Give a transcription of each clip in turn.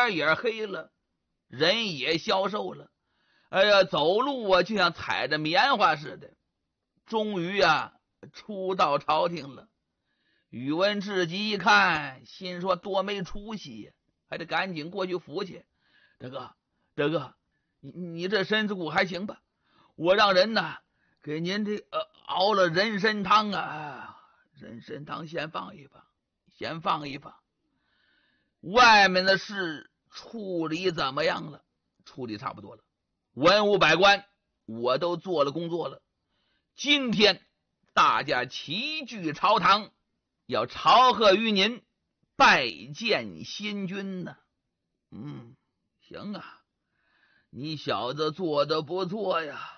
天也黑了，人也消瘦了，哎呀，走路啊就像踩着棉花似的。终于啊出到朝廷了。宇文智及一看，心说多没出息呀，还得赶紧过去扶去。大哥，你这身子骨还行吧？我让人呢给您这熬了人参汤啊，人参汤先放一放。外面的事处理怎么样了？处理差不多了，文武百官我都做了工作了。今天大家齐聚朝堂，要朝贺于您，拜见新君呢。行啊，你小子做得不错呀。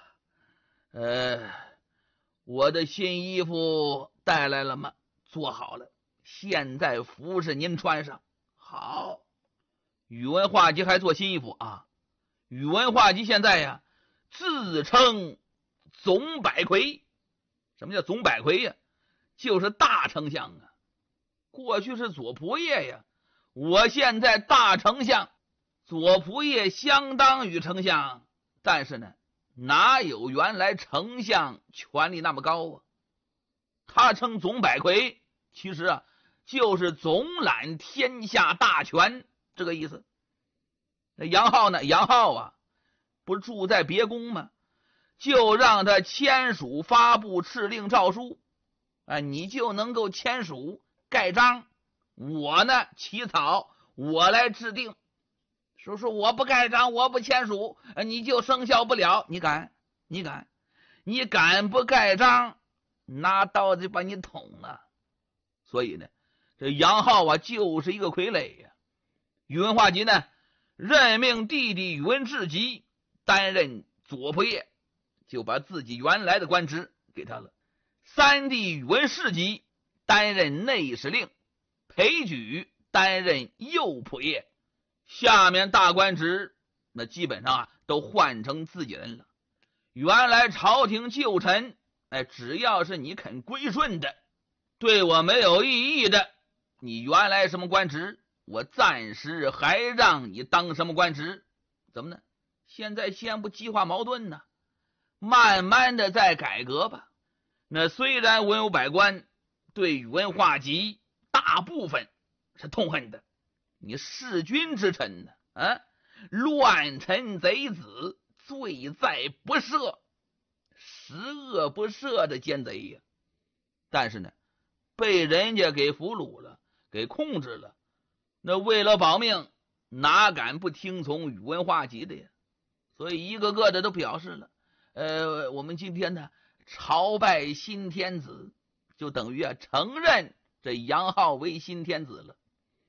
我的新衣服带来了吗？做好了，现在服侍您穿上。好，宇文化及还做新衣服啊。宇文化及现在呀自称总百魁。什么叫总百魁呀？就是大丞相啊。过去是左仆射呀，我现在大丞相。左仆射相当于丞相，但是呢哪有原来丞相权力那么高啊？他称总百魁，其实啊就是总揽天下大权这个意思。那杨浩呢？杨浩啊不是住在别宫吗？就让他签署发布敕令诏书，你就能够签署盖章，我呢起草，我来制定。说我不盖章，我不签署，你就生效不了。你敢不盖章，拿刀子把你捅了。所以呢这杨浩啊就是一个傀儡呀。宇文化及呢任命弟弟宇文智及担任左仆射，就把自己原来的官职给他了。三弟宇文士及担任内史令，裴举担任右仆射。下面大官职那基本上都换成自己人了。原来朝廷旧臣，只要是你肯归顺的，对我没有异议的，你原来什么官职，我暂时还让你当什么官职。怎么呢？现在先不激化矛盾呢，慢慢的再改革吧。那虽然文武百官对宇文化及大部分是痛恨的，你弑君之臣呢，乱臣贼子，罪在不赦，十恶不赦的奸贼呀。但是呢被人家给俘虏了，给控制了，那为了保命，哪敢不听从宇文化及的呀？所以一个个的都表示了，我们今天呢朝拜新天子，就等于承认这杨浩为新天子了。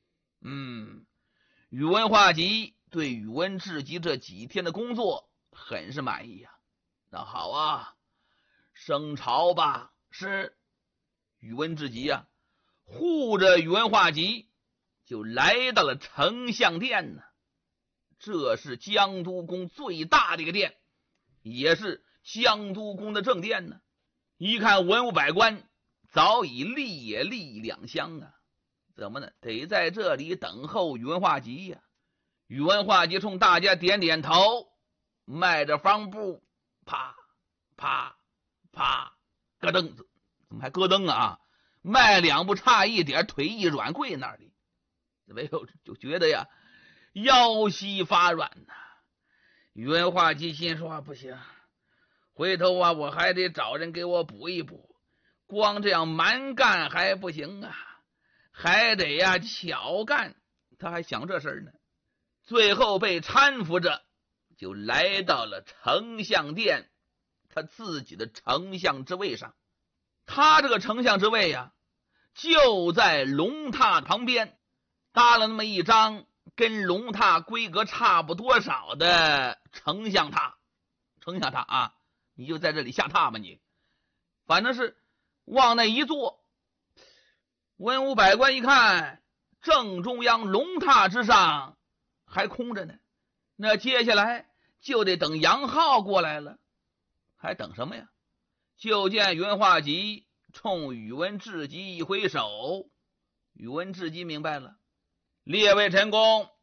宇文化及对宇文智及这几天的工作很是满意呀。那好啊，升朝吧。是。宇文智及啊护着宇文化及就来到了丞相殿呢。这是江都宫最大的一个殿，也是江都宫的正殿呢。一看文武百官早已列立两厢啊，怎么呢？得在这里等候宇文化及呀。宇文化及冲大家点点头，迈着方步，啪啪啪，咯噔子，怎么还咯噔啊？迈两步差一点，腿一软跪那里。没有，就觉得呀腰膝发软呐。宇文化及心说不行，回头啊我还得找人给我补一补，光这样蛮干还不行啊，还得呀巧干。他还想这事儿呢。最后被搀扶着就来到了丞相殿，他自己的丞相之位上。他这个丞相之位呀就在龙榻旁边，搭了那么一张跟龙榻规格差不多少的丞相榻。丞相榻啊，你就在这里下榻吧。你反正是往那一坐，文武百官一看正中央龙榻之上还空着呢，那接下来就得等杨浩过来了。还等什么呀？就见宇文化及冲宇文智及一挥手。宇文智及明白了，列位臣工，